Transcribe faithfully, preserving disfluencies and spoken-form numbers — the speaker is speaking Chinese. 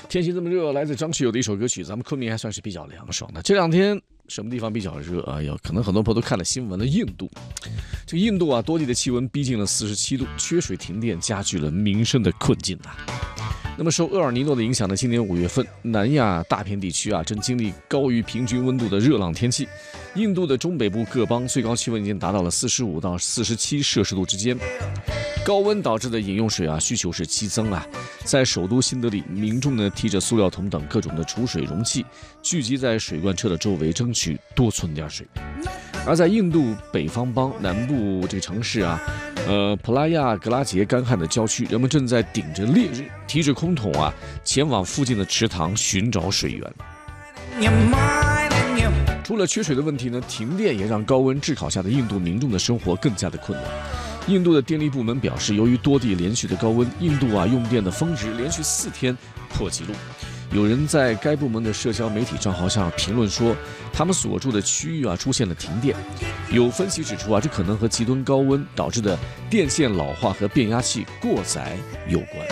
天气这么热，来自张学友的一首歌曲，咱们昆明还算是比较凉爽的。这两天什么地方比较热啊？有可能很多朋友都看了新闻的印度，这个印度啊，多地的气温逼近了四十七度，缺水停电加剧了民生的困境啊。那么受厄尔尼诺的影响呢，今年五月份，南亚大片地区啊正经历高于平均温度的热浪天气。印度的中北部各邦最高气温已经达到了四十五到四十七摄氏度之间。高温导致的饮用水啊需求是激增啊，在首都新德里，民众呢提着塑料桶等各种的储水容器，聚集在水罐车的周围，争取多存点水。而在印度北方邦南部这个城市啊，呃，普拉亚格拉杰干旱的郊区，人们正在顶着烈日，提着空桶啊，前往附近的池塘寻找水源。除了缺水的问题呢，停电也让高温炙烤下的印度民众的生活更加的困难。印度的电力部门表示，由于多地连续的高温，印度啊用电的峰值连续四天破纪录。有人在该部门的社交媒体账号上评论说，他们所住的区域啊出现了停电。有分析指出啊，这可能和极端高温导致的电线老化和变压器过载有关。